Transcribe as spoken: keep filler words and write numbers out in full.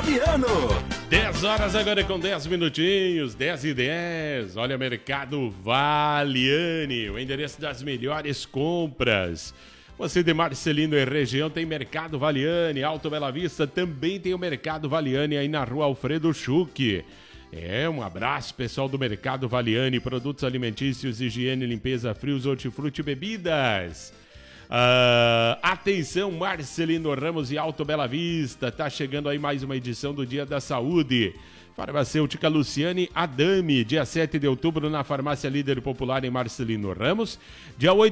Fabiano. dez horas agora com dez minutinhos, dez e dez. Olha, Mercado Valiani, o endereço das melhores compras. Você de Marcelino e região tem Mercado Valiani, Alto Bela Vista também tem o Mercado Valiani aí na rua Alfredo Schuch. É, um abraço pessoal do Mercado Valiani, produtos alimentícios, higiene, limpeza, frios, hortifruti e bebidas. Uh, atenção, Marcelino Ramos e Alto Bela Vista, tá chegando aí mais uma edição do Dia da Saúde. Farmacêutica Luciane Adami, dia sete de outubro na Farmácia Líder Popular em Marcelino Ramos, dia oito